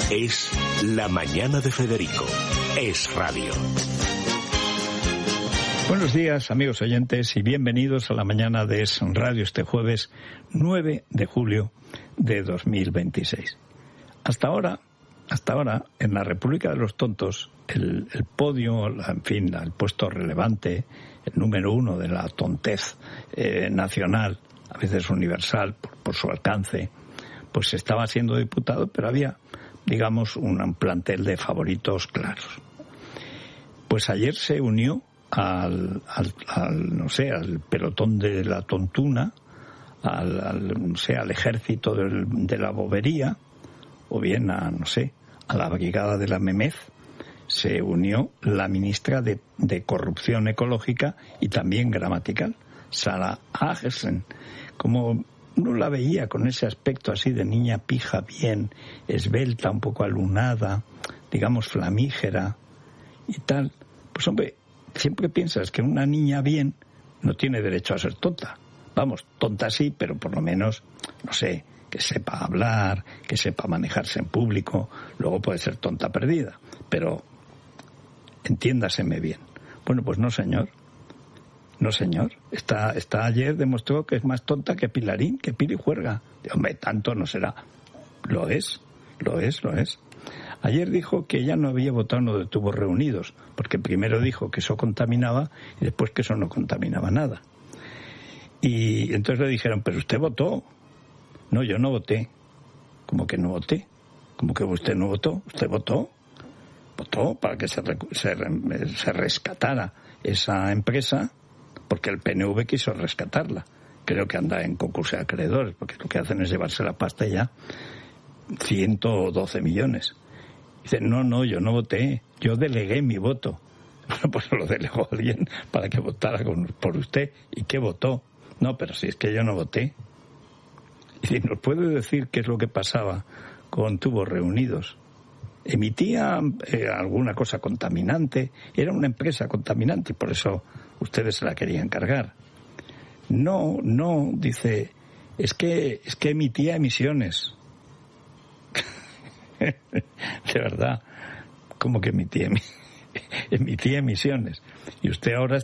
Es La Mañana de Federico. Es radio. Buenos días, amigos oyentes, y bienvenidos a la mañana de Es Radio este jueves 9 de julio de 2026. Hasta ahora, en la República de los Tontos, el podio, en fin, el puesto relevante, el número uno de la tontez nacional, a veces universal, por su alcance, pues estaba siendo diputado, pero había, digamos, un plantel de favoritos claros. Pues ayer se unió al pelotón de la tontuna, al ejército de la bobería, o bien a la brigada de la memez, se unió la ministra de Corrupción Ecológica y también gramatical, Sara Agersen. Como uno la veía con ese aspecto así de niña pija, bien esbelta, un poco alunada, digamos flamígera y tal, pues hombre, siempre piensas que una niña bien no tiene derecho a ser tonta. Vamos, tonta sí, pero por lo menos, que sepa hablar, que sepa manejarse en público. Luego puede ser tonta perdida, pero entiéndaseme bien. Bueno, pues no, señor. No, señor. Esta ayer demostró que es más tonta que Pilarín, que Pili Juerga. Hombre, tanto no será. Lo es. Ayer dijo que ella no había votado en lo de Tubos Reunidos, porque primero dijo que eso contaminaba y después que eso no contaminaba nada. Y entonces le dijeron, pero usted votó. No, yo no voté. ¿Cómo que no voté? ¿Cómo que usted no votó? ¿Usted votó? Votó para que se rescatara esa empresa, porque el PNV quiso rescatarla. Creo que anda en concurso de acreedores, porque lo que hacen es llevarse la pasta ya, 112 millones. Dice, no, yo no voté, yo delegué mi voto. Pues lo delegó alguien para que votara por usted. ¿Y qué votó? No, pero si es que yo no voté. Y si nos puede decir qué es lo que pasaba con Tubos Reunidos. Emitía alguna cosa contaminante, era una empresa contaminante y por eso ustedes se la querían cargar. No, dice, es que emitía emisiones. De verdad, ¿cómo que emitía emisiones? Y usted ahora